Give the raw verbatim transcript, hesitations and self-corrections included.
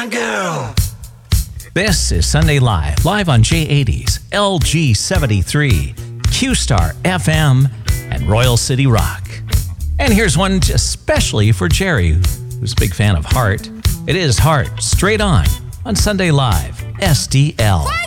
Uptown Girl. This is Sunday Live, live on J eighty's, L G seventy-three, Q-Star F M, and Royal City Rock. And here's one especially for Jerry, who's a big fan of Heart. It is Heart, straight on, on Sunday Live, S D L.